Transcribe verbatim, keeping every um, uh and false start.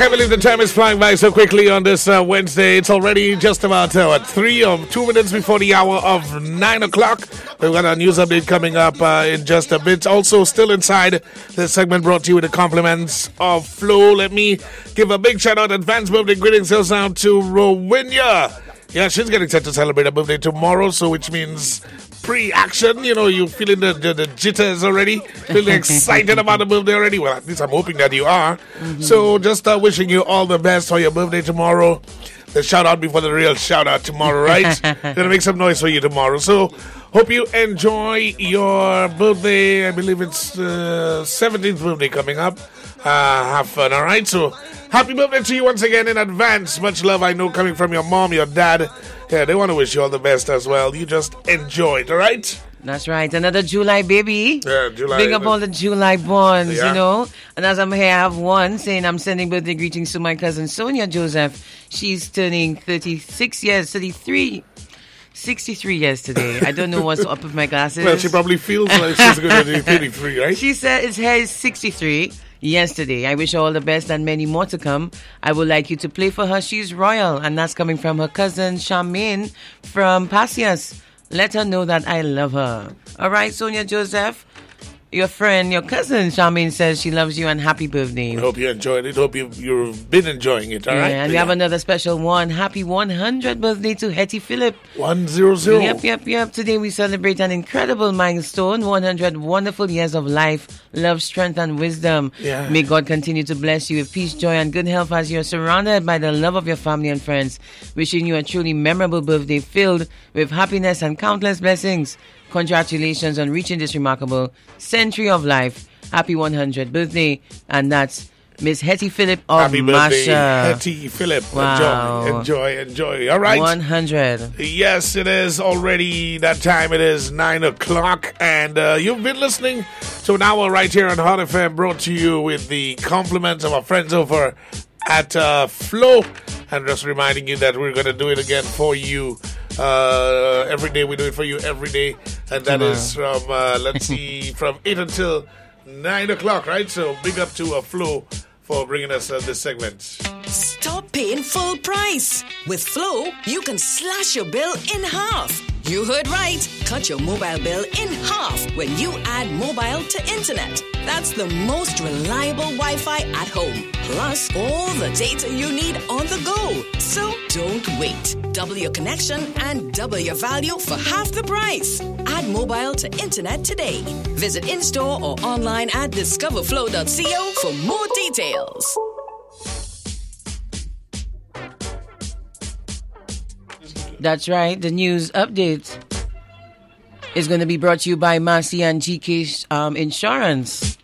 can't believe the time is flying by so quickly on this uh, Wednesday. It's already just about uh, what, three or two minutes before the hour of nine o'clock. We've got a news update coming up uh, in just a bit. Also, still inside this segment brought to you with the compliments of Flo. Let me give a big shout out, advance birthday greetings goes out to Rowinia. Yeah, she's getting set to celebrate her birthday tomorrow, so which means pre-action. You know, you feeling the, the, the jitters already, feeling excited about the birthday already. Well, at least I'm hoping that you are. Mm-hmm. So just uh, wishing you all the best for your birthday tomorrow. The shout out before the real shout out tomorrow, right? Gonna make some noise for you tomorrow. So hope you enjoy your birthday. I believe it's uh, seventeenth birthday coming up. Uh, have fun, all right? So happy birthday to you once again in advance. Much love, I know, coming from your mom, your dad. Yeah, they want to wish you all the best as well. You just enjoy it, all right? That's right. Another July baby. Yeah, July. Big up all the July borns, Yeah. you know. And as I'm here, I have one saying I'm sending birthday greetings to my cousin Sonia Joseph. She's turning thirty-six years, thirty-three, sixty-three years today. I don't know what's up with my glasses. Well, she probably feels like she's going to be thirty-three, right? She said his hair is sixty-three. Yesterday. I wish her all the best and many more to come. I would like you to play for her. She's royal, and that's coming from her cousin Charmaine from Pasias. Let her know that I love her. All right, Sonia Joseph, your friend, your cousin Charmaine says she loves you and happy birthday. I hope you enjoyed it. Hope you've, you've been enjoying it, all yeah, right? And we yeah. have another special one. Happy one hundredth birthday to Hetty Phillip. one hundred. Yep, yep, yep. Today we celebrate an incredible milestone, one hundred wonderful years of life, love, strength, and wisdom. Yeah. May God continue to bless you with peace, joy, and good health as you're surrounded by the love of your family and friends. Wishing you a truly memorable birthday filled with happiness and countless blessings. Congratulations on reaching this remarkable century of life. Happy one hundredth birthday. And that's Miss Hetty Phillip of Happy birthday, Masha. Hetty Phillip. Wow. Enjoy, enjoy, enjoy. All right. one hundred. Yes, it is already that time. It is nine o'clock, and uh, you've been listening to an hour right here on Hot F M, brought to you with the compliments of our friends over at uh, Flo. And just reminding you that we're going to do it again for you uh, every day. We do it for you every day, and that Tomorrow. is from uh, let's see, from eight until nine o'clock, right? So big up to uh, Flo for bringing us uh, this segment. Stop paying full price. With Flo, you can slash your bill in half. You heard right. Cut your mobile bill in half when you add mobile to internet. That's the most reliable Wi-Fi at home. Plus, all the data you need on the go. So don't wait. Double your connection and double your value for half the price. Add mobile to internet today. Visit in-store or online at discover flow dot co for more details. That's right. The news update is going to be brought to you by Massey and G K um, Insurance.